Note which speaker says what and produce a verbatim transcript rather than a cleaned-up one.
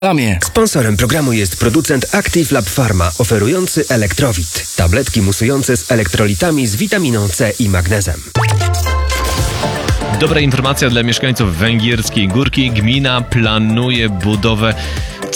Speaker 1: Lamie.
Speaker 2: Sponsorem programu jest producent Active Lab Pharma, oferujący Elektrowit. Tabletki musujące z elektrolitami z witaminą C i magnezem.
Speaker 3: Dobra informacja dla mieszkańców Węgierskiej Górki. Gmina planuje budowę